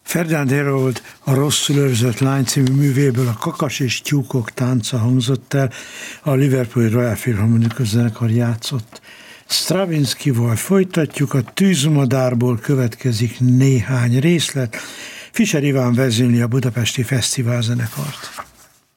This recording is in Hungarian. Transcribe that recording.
Ferdinand Hérold a Rosszul őrzött lány című művéből a Kakas és tyúkok tánca hangzott el, a Liverpooli Royal Philharmonic zenekar játszott. Stravinskyval folytatjuk, a Tűzmadárból következik néhány részlet. Fischer Iván vezényli a Budapesti Fesztivál zenekart.